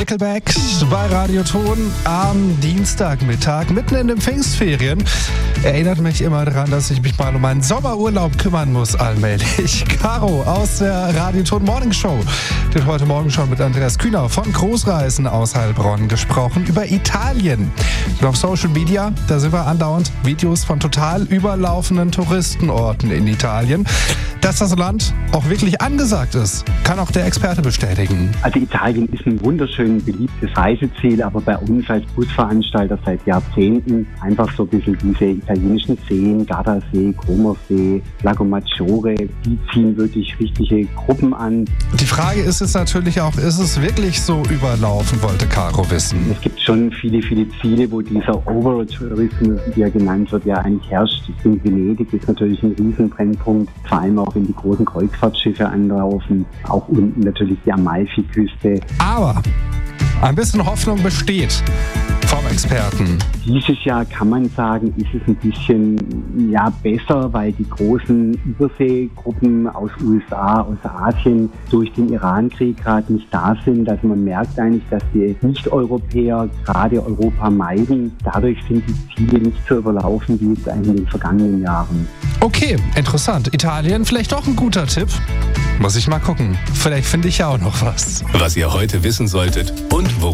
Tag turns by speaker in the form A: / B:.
A: Nickelback bei Radioton am Dienstagmittag, mitten in den Pfingstferien. Erinnert mich immer daran, dass ich mich mal um meinen Sommerurlaub kümmern muss allmählich. Caro aus der Radioton Morning Show. Die hat heute Morgen schon mit Andreas Kühner von Großreisen aus Heilbronn gesprochen über Italien. Und auf Social Media, da sind wir andauernd Videos von total überlaufenden Touristenorten in Italien. Dass das Land auch wirklich angesagt ist, kann auch der Experte bestätigen.
B: Also Italien ist ein wunderschön beliebtes Reiseziel, aber bei uns als Busveranstalter seit Jahrzehnten einfach so ein bisschen diese italienischen Seen, Gardasee, Comersee, Lago Maggiore, die ziehen wirklich richtige Gruppen an.
A: Die Frage ist jetzt natürlich auch, ist es wirklich so überlaufen, wollte Caro wissen.
B: Es gibt schon viele Ziele, wo dieser Overtourismus, wie er genannt wird, ja eigentlich herrscht. In Venedig ist natürlich ein Riesenbrennpunkt, vor allem auch wenn die großen Kreuzfahrtschiffe anlaufen, auch unten natürlich die Amalfiküste.
A: Aber ein bisschen Hoffnung besteht vom Experten.
B: Dieses Jahr kann man sagen, ist es ein bisschen besser, weil die großen Überseegruppen aus USA, aus Asien durch den Irankrieg gerade nicht da sind. Also man merkt eigentlich, dass die Nicht-Europäer gerade Europa meiden. Dadurch sind die Ziele nicht so überlaufen wie jetzt eigentlich in den vergangenen Jahren.
A: Okay, interessant. Italien vielleicht doch ein guter Tipp. Muss ich mal gucken. Vielleicht finde ich ja auch noch was.
C: Was ihr heute wissen solltet und wo